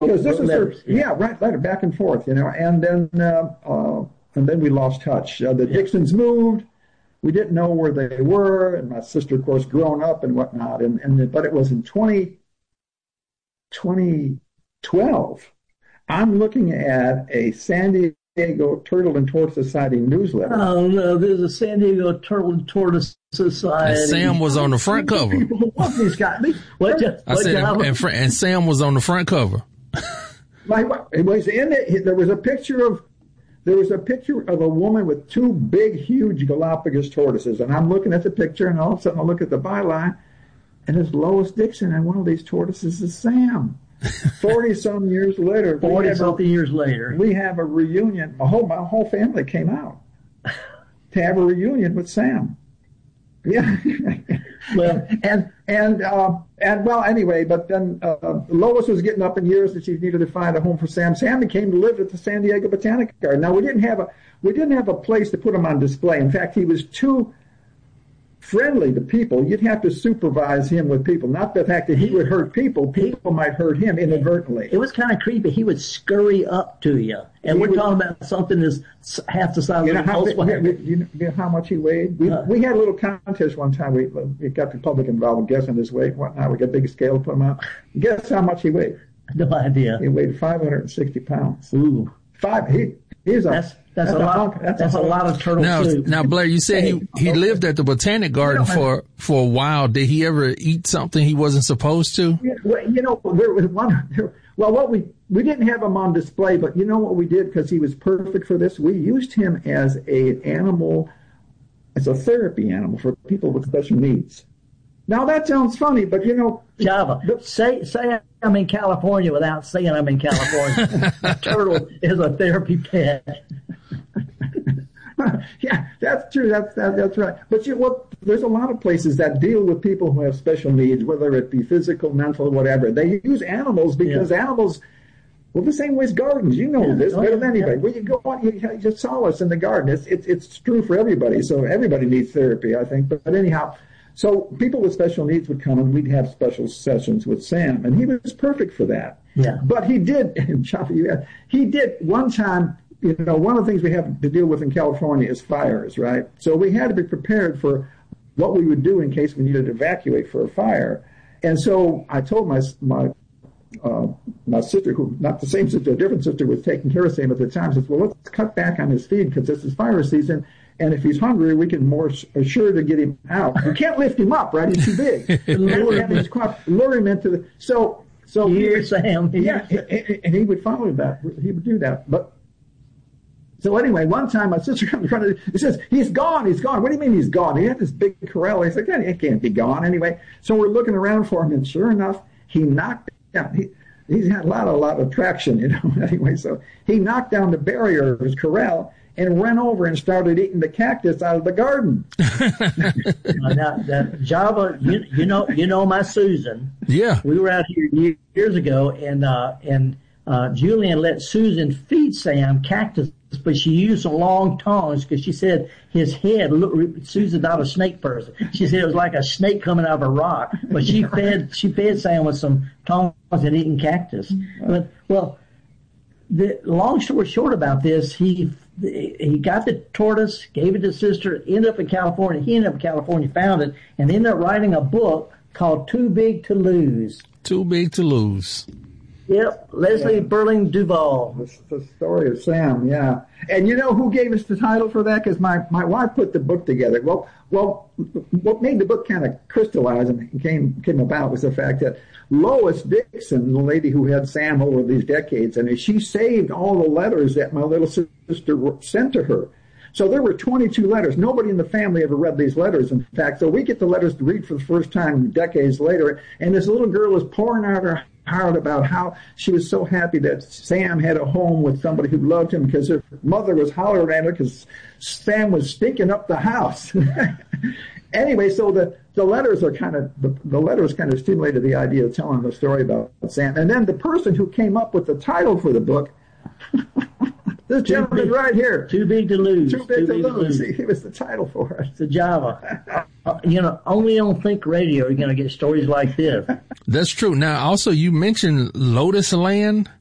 because this is letters, right, letter back and forth, and then we lost touch. The Dixons moved. We didn't know where they were, and my sister, of course, grown up and whatnot. But it was in 2012. I'm looking at a San Diego Turtle and Tortoise Society newsletter. Oh no, there's a San Diego Turtle and Tortoise Society. And Sam was on the front cover. He's got me. And Sam was on the front cover. It was in it. There was a picture of a woman with two big, huge Galapagos tortoises, and I'm looking at the picture, and all of a sudden I look at the byline, and it's Lois Dixon, and one of these tortoises is Sam. 40-some years later. 40-something years later. We have a reunion. My whole family came out to have a reunion with Sam. Yeah. Well, anyway, but then Lois was getting up in years that she needed to find a home for Sam. Sam came to live at the San Diego Botanic Garden. Now we didn't have a place to put him on display. In fact, he was too friendly to people. You'd have to supervise him with people. Not the fact that he would hurt people. People might hurt him inadvertently. It was kind of creepy. He would scurry up to you. And we're talking about something that's half the size of a Volkswagen. You know how much he weighed? We had a little contest one time. We got the public involved in guessing his weight and whatnot. We got a big scale to put him out. Guess how much he weighed? No idea. He weighed 560 pounds. Ooh. That's a lot of turtle soup. Now, Blair, you said he lived at the Botanic Garden for a while. Did he ever eat something he wasn't supposed to? Yeah, well, there was one. We didn't have him on display, but you know what we did, because he was perfect for this? We used him as a therapy animal for people with special needs. Now that sounds funny, but Java, say I'm in California without saying I'm in California. A turtle is a therapy pet. Yeah, that's true. That's right. But there's a lot of places that deal with people who have special needs, whether it be physical, mental, whatever. They use animals because animals, the same way as gardens. You know this better than anybody. When you go on, you just saw us in the garden. It's true for everybody. So everybody needs therapy, I think. But anyhow, so people with special needs would come, and we'd have special sessions with Sam, and he was perfect for that. Yeah. But he did one time. One of the things we have to deal with in California is fires, right? So we had to be prepared for what we would do in case we needed to evacuate for a fire. And so I told my sister, who, not the same sister, a different sister, was taking care of Sam at the time, says, well, let's cut back on his feed because this is fire season. And if he's hungry, we can more sure to get him out. You can't lift him up, right? He's too big. Lure him into the... So Sam. Yeah, and he would follow that. He would do that. So anyway, one time my sister comes in front of me, says, he's gone. What do you mean he's gone? He had this big corral. He's like, he can't be gone anyway. So we're looking around for him, and sure enough, he knocked down. He's had a lot of traction, anyway. So he knocked down the barrier of his corral and ran over and started eating the cactus out of the garden. Now, Java, you know my Susan. Yeah. We were out here years ago, and Julian let Susan feed Sam cactus, but she used some long tongs because she said his head. Susan's not a snake person. She said it was like a snake coming out of a rock. But she fed Sam with some tongs and eating cactus. But the long story short about this, he got the tortoise, gave it to his sister, ended up in California. He ended up in California, found it, and ended up writing a book called Too Big to Lose. Too Big to Lose. Yep, Leslie Burling Duval. The story of Sam, yeah. And you know who gave us the title for that? Because my wife put the book together. Well, what made the book kind of crystallize and came about was the fact that Lois Dixon, the lady who had Sam over these decades, and she saved all the letters that my little sister sent to her. So there were 22 letters. Nobody in the family ever read these letters, in fact. So we get the letters to read for the first time decades later, and this little girl is pouring out her heart about how she was so happy that Sam had a home with somebody who loved him because her mother was hollering at her because Sam was stinking up the house. Anyway, so the letters are kind of stimulated the idea of telling the story about Sam. And then the person who came up with the title for the book This gentleman right here. Too big to lose. Too big to lose. He was the title for it. The Java. Only on Think Radio are you going to get stories like this. That's true. Now, also, you mentioned Lotus Land.